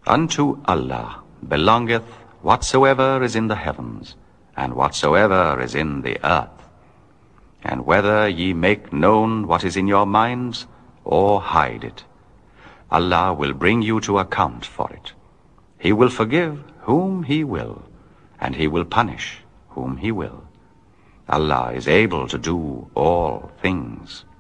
Unto Allah belongeth whatsoever is in the heavens, and whatsoever is in the earth. And whether ye make known what is in your minds, or hide it, Allah will bring you to account for it. He will forgive whom He will, and He will punish whom He will. Allah is able to do all things.